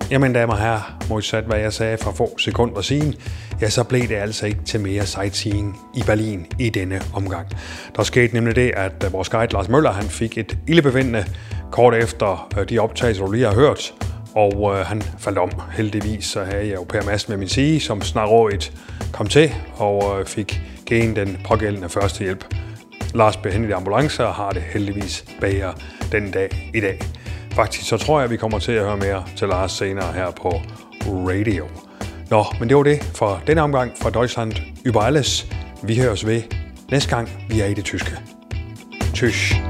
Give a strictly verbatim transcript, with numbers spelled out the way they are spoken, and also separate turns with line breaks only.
Jamen damer og herrer, modsat hvad jeg sagde for få sekunder siden, ja så blev det altså ikke til mere sightseeing i Berlin i denne omgang. Der skete nemlig det, at vores guide Lars Møller han fik et ildebevindende kort efter de optagelser, du lige har hørt, og øh, han faldt om. Heldigvis så havde jeg jo Per Madsen med min side, som snarrådigt kom til og øh, fik givet den pågældende førstehjælp. Lars blev hentet i ambulance og har det heldigvis bedre den dag i dag. Faktisk så tror jeg, at vi kommer til at høre mere til Lars senere her på radio. Nå, men det var det for denne omgang fra Deutschland über alles. Vi høres ved næste gang, vi er i det tyske. Tschüss.